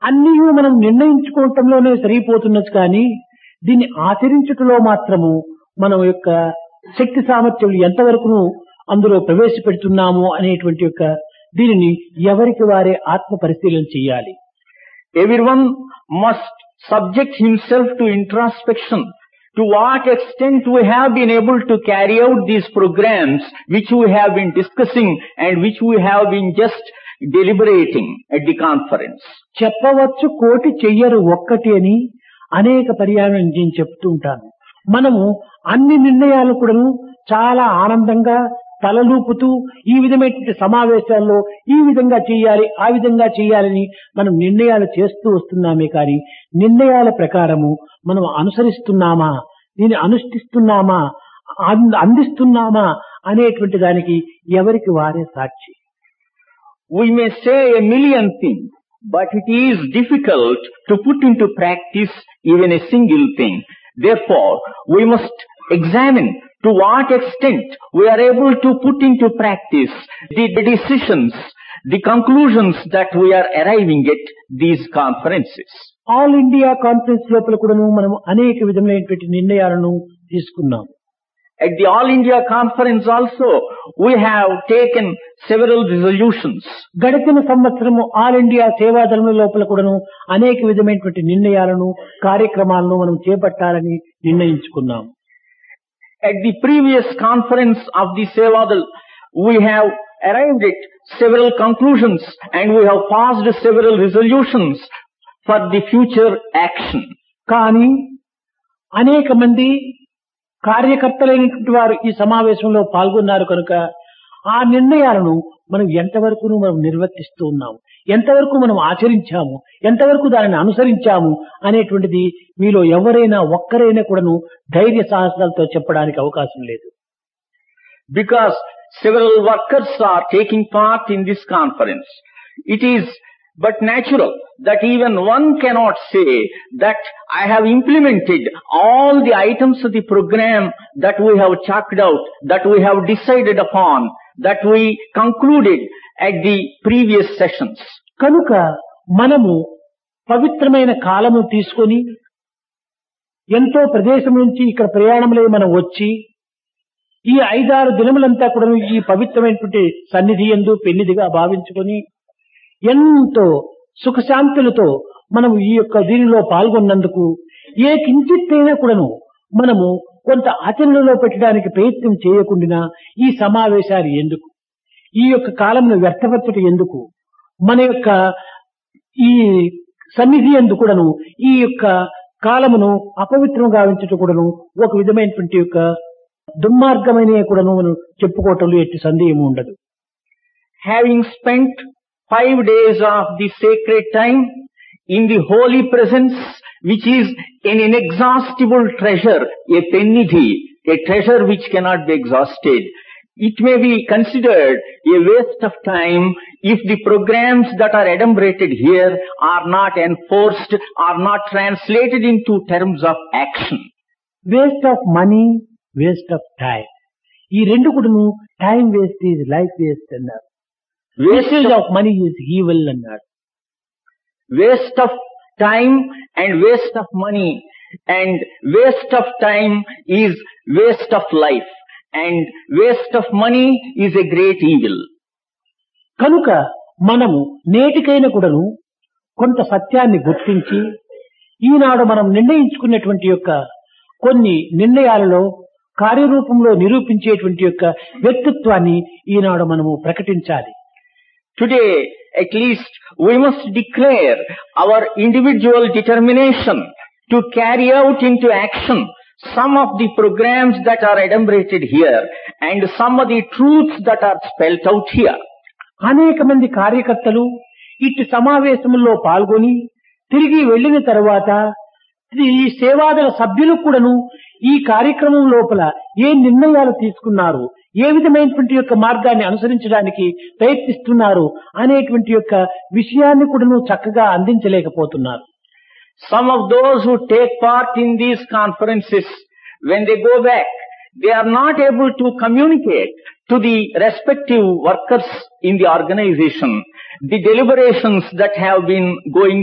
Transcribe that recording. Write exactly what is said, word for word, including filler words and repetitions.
అన్నీ మనం నిర్ణయించుకోవటంలోనే సరిపోతున్నది కానీ దీన్ని ఆచరించుటలో మాత్రము మనం యొక్క శక్తి సామర్థ్యం ఎంతవరకు అందులో ప్రవేశపెడుతున్నాము అనేటువంటి యొక్క దీనిని ఎవరికి వారే ఆత్మ పరిశీలన చేయాలి. Everyone must subject himself to introspection. To what extent we have been able to carry out these programs which we have been discussing and which we have been just deliberating at the conference. చెప్పవచ్చు కోటి చెయ్యరు ఒక్కటి అని అనేక పర్యాయం నేను చెప్తూ ఉంటాను. మనము అన్ని నిర్ణయాలు కూడాను చాలా ఆనందంగా తలలూపుతూ ఈ విధమైనటువంటి సమావేశాల్లో ఈ విధంగా చేయాలి ఆ విధంగా చేయాలని మనం నిర్ణయాలు చేస్తూ వస్తున్నామే కానీ నిర్ణయాల ప్రకారము మనం అనుసరిస్తున్నామా దీన్ని అనుష్ఠిస్తున్నామా అందిస్తున్నామా అనేటువంటి దానికి ఎవరికి వారే సాక్షి. We may say a million things, but it is difficult to put into practice even a single thing. Therefore, we must examine to what extent we are able to put into practice the decisions, the conclusions that we are arriving at these conferences. All India conference లోపల కూడాను మనం అనేక విధమైనటువంటి నిర్ణయాలను తీసుకున్నాం. At the All India Conference also, we have taken several resolutions. గడిచిన సంవత్సరము all India సేవాదళం లోపల కూడాను అనేక విధమైనటువంటి నిర్ణయాలను కార్యక్రమాలను మనం చేపట్టాలని నిర్ణయించుకున్నాం. At the previous conference of the Sevadal, we have arrived at several conclusions and we have passed several resolutions for the future action. కానీ అనేక మంది కార్యకర్తలైనటువంటి వారు ఈ సమావేశంలో పాల్గొన్నారు కనుక ఆ నిర్ణయాలను మనం ఎంతవరకు మనం నిర్వర్తిస్తూ ఉన్నాము, ఎంతవరకు మనం ఆచరించాము, ఎంతవరకు దానిని అనుసరించాము అనేటువంటిది మీలో ఎవరైనా ఒక్కరైనా కూడాను ధైర్య సాహసాలతో చెప్పడానికి అవకాశం లేదు. Because several workers are taking part in this conference, it is but natural that even one cannot say that I have implemented all the items of the program that we have chalked out, that we have decided upon, that we concluded at the previous sessions. కనుక మనము పవిత్రమైన కాలము తీసుకొని ఎంతో ప్రదేశం నుంచి ఇక్కడ ప్రయాణంలో మనం వచ్చి ఈ ఐదారు దినములంతా కూడా ఈ పవిత్రమైనటువంటి సన్నిధి యందు పెన్నిదిగా భావించుకొని ఎంతో సుఖశాంతులతో మనం ఈ యొక్క దీనిలో పాల్గొన్నందుకు ఏ కించిత్తైనా కూడాను మనము కొంత ఆచరణలో పెట్టడానికి ప్రయత్నం చేయకుండా ఈ సమావేశాలు ఎందుకు, ఈ యొక్క కాలంను వ్యర్థపరచడం ఎందుకు, మన యొక్క ఈ సన్నిధి యందు కూడాను ఈ యొక్క కాలమును అపవిత్రం గావించటం కూడాను ఒక విధమైనటువంటి యొక్క దుర్మార్గమైన కూడాను మనం చెప్పుకోవటంలో ఎట్టి సందేహం ఉండదు. Having spent five days of the sacred time in the holy presence, which is an inexhaustible treasure, a pennidhi, a treasure which cannot be exhausted, it may be considered a waste of time if the programs that are adumbrated here are not enforced, are not translated into terms of action. Waste of money, waste of time. ఈ రెండు కూడాను time waste is life waste అన్నారు. Wastage of money is evil అన్నాడు. Waste of time and waste of money and waste of time is waste of life and waste of money is a great evil. కనుక మనము నేటికైనా కూడాను కొంత సత్యాన్ని గుర్తించి ఈనాడు మనం నిర్ణయించుకున్నటువంటి యొక్క కొన్ని నిర్ణయాలలో కార్యరూపంలో నిరూపించేటువంటి యొక్క వ్యక్తిత్వాన్ని ఈనాడు మనము ప్రకటించాలి. Today, at least, we must declare our individual determination to carry out into action some of the programs that are adumbrated here and some of the truths that are spelt out here. అనేక మంది కార్యకర్తలు ఇట్టి సమావేశంలో పాల్గొని తిరిగి వెళ్లిన తర్వాత ఈ సేవాదళ సభ్యులు కూడాను ఈ కార్యక్రమం లోపల ఏ నిర్ణయాలు తీసుకున్నారు, ఏ విధమైనటువంటి యొక్క మార్గాన్ని అనుసరించడానికి ప్రయత్నిస్తున్నారు అనేటువంటి యొక్క విషయాన్ని కూడాను చక్కగా అందించలేకపోతున్నారు. Some of those who take part in these conferences, when they go back, they are not able to communicate to the respective workers in the organization the deliberations that have been going